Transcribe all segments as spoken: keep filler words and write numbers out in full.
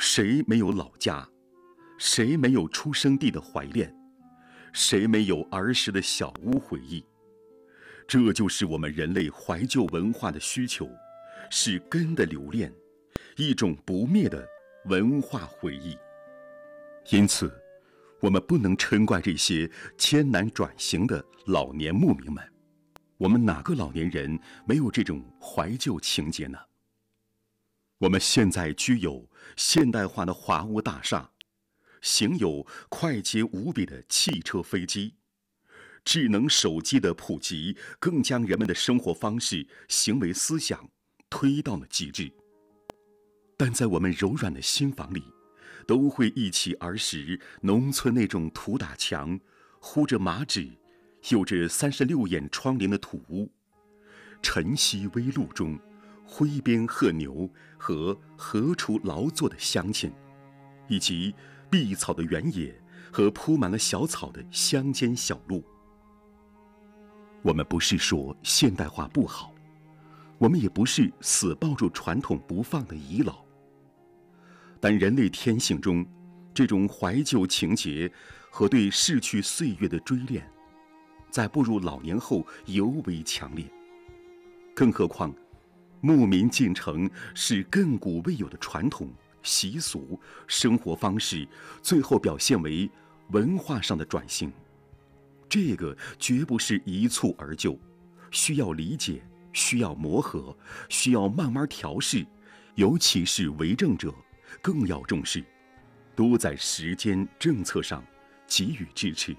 谁没有老家？谁没有出生地的怀恋？谁没有儿时的小屋回忆？这就是我们人类怀旧文化的需求，是根的留恋，一种不灭的文化回忆。因此，我们不能嗔怪这些艰难转型的老年牧民们。我们哪个老年人没有这种怀旧情节呢？我们现在居有现代化的华屋大厦，行有快捷无比的汽车飞机，智能手机的普及更将人们的生活方式、行为思想推到了极致。但在我们柔软的心房里，都会忆起儿时农村那种土打墙、糊着麻纸、有着三十六眼窗棂的土屋，晨曦微露中挥鞭喝牛和荷锄劳作的乡亲，以及碧草的原野和铺满了小草的乡间小路。我们不是说现代化不好，我们也不是死抱住传统不放的遗老，但人类天性中这种怀旧情节和对逝去岁月的追恋，在步入老年后尤为强烈。更何况牧民进城是亘古未有的传统习俗生活方式，最后表现为文化上的转型。这个绝不是一蹴而就，需要理解，需要磨合，需要慢慢调试，尤其是为政者更要重视，多在时间政策上给予支持。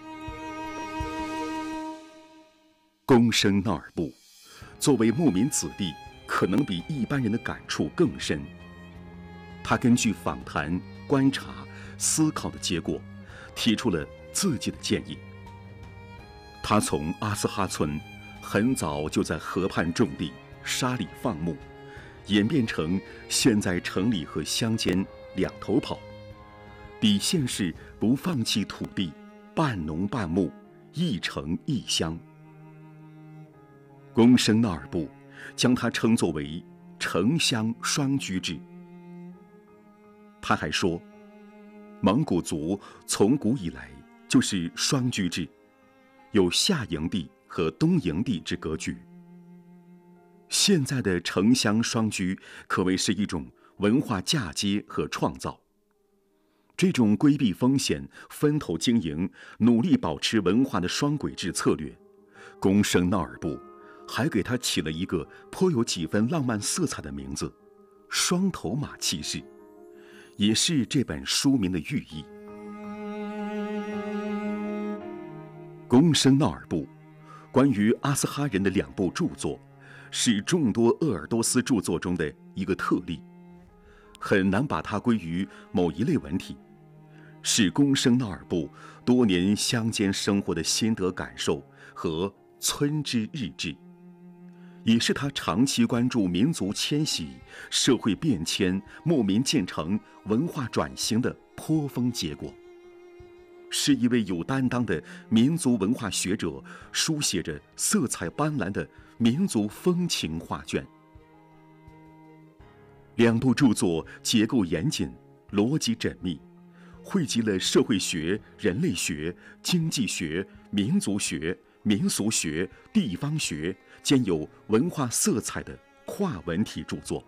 公生纳尔布作为牧民子弟，可能比一般人的感触更深。他根据访谈、观察、思考的结果，提出了自己的建议。他从阿斯哈村很早就在河畔种地、沙里放牧，演变成现在城里和乡间两头跑，比现是不放弃土地，半农半牧，一城一乡。公生纳尔布将它称作为城乡双居制。他还说，蒙古族从古以来就是双居制，有夏营地和冬营地之格局。现在的城乡双居可谓是一种文化嫁接和创造。这种规避风险、分头经营、努力保持文化的双轨制策略，公生纳尔布还给他起了一个颇有几分浪漫色彩的名字——双头马骑士，也是这本书名的寓意。公生纳尔布关于阿斯哈人的两部著作，是众多鄂尔多斯著作中的一个特例，很难把它归于某一类文体，是公生纳尔布多年乡间生活的心得感受和村之日志，也是他长期关注民族迁徙、社会变迁、牧民进城、文化转型的颇丰结果，是一位有担当的民族文化学者书写着色彩斑斓的民族风情画卷。两部著作结构严谨，逻辑缜密，汇集了社会学、人类学、经济学、民族学、民俗学、地方学兼有文化色彩的跨文体著作。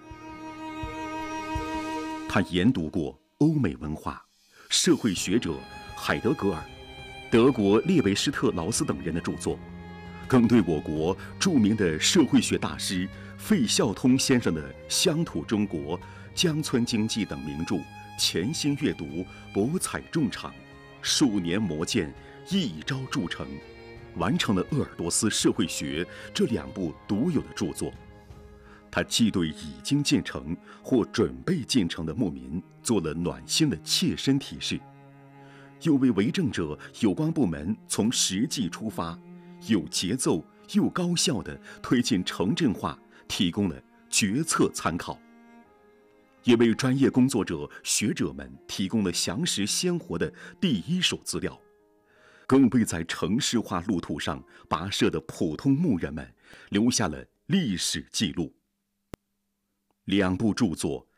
他研读过欧美文化、社会学者海德格尔、德国列维施特劳斯等人的著作，更对我国著名的社会学大师费孝通先生的《乡土中国》《乡村经济》等名著潜心阅读，博采众长，数年磨剑，一朝铸成，完成了鄂尔多斯社会学这两部独有的著作。他既对已经进城或准备进城的牧民做了暖心的切身提示，又为为政者有关部门从实际出发，有节奏又高效地推进城镇化提供了决策参考，也为专业工作者学者们提供了详实鲜活的第一手资料，更为在城市化路途上跋涉的普通牧人们留下了历史记录。两部著作